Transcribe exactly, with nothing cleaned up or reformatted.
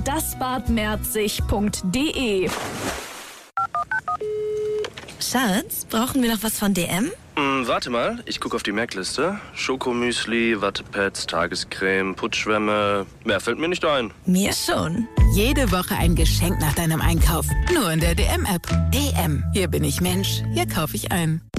das bad merzig punkt de. Schatz, brauchen wir noch was von D M? Mm, warte mal, ich gucke auf die Merkliste. Schokomüsli, Wattepads, Tagescreme, Putzschwämme. Mehr fällt mir nicht ein. Mir schon. Jede Woche ein Geschenk nach deinem Einkauf. Nur in der D M-App. D M. Hier bin ich Mensch. Hier kaufe ich ein.